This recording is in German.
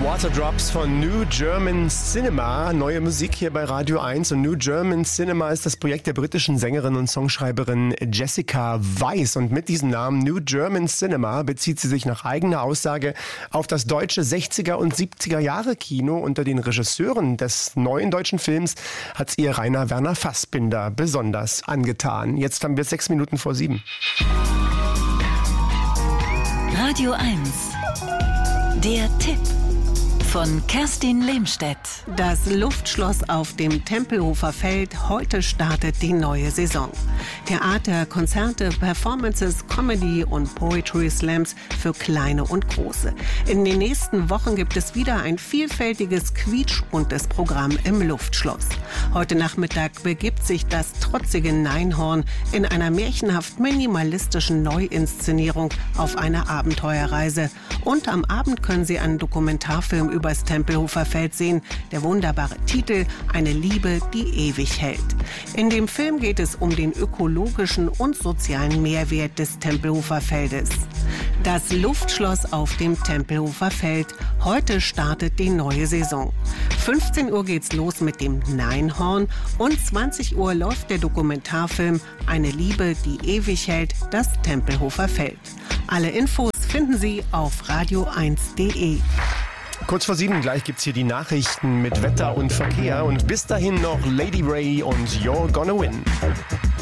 Waterdrops von New German Cinema. Neue Musik hier bei Radio 1. Und New German Cinema ist das Projekt der britischen Sängerin und Songschreiberin Jessica Weiss. Und mit diesem Namen New German Cinema bezieht sie sich nach eigener Aussage auf das deutsche 60er und 70er Jahre Kino. Unter den Regisseuren des neuen deutschen Films hat es ihr Rainer Werner Fassbinder besonders angetan. Jetzt haben wir 6 Minuten vor 7. Radio 1. Der Tipp von Kerstin Lehmstedt. Das Luftschloss auf dem Tempelhofer Feld. Heute startet die neue Saison. Theater, Konzerte, Performances, Comedy und Poetry Slams für Kleine und Große. In den nächsten Wochen gibt es wieder ein vielfältiges, quietschbuntes Programm im Luftschloss. Heute Nachmittag begibt sich das trotzige Neinhorn in einer märchenhaft minimalistischen Neuinszenierung auf eine Abenteuerreise. Und am Abend können Sie einen Dokumentarfilm übers Tempelhofer Feld sehen. Der wunderbare Titel »Eine Liebe, die ewig hält«. In dem Film geht es um den ökologischen und sozialen Mehrwert des Tempelhofer Feldes. Das Luftschloss auf dem Tempelhofer Feld. Heute startet die neue Saison. 15 Uhr geht's los mit dem Neinhorn und 20 Uhr läuft der Dokumentarfilm »Eine Liebe, die ewig hält«, das Tempelhofer Feld. Alle Infos finden Sie auf radio1.de. Kurz vor 7 gleich gibt's hier die Nachrichten mit Wetter und Verkehr. Und bis dahin noch Lady Ray und You're Gonna Win.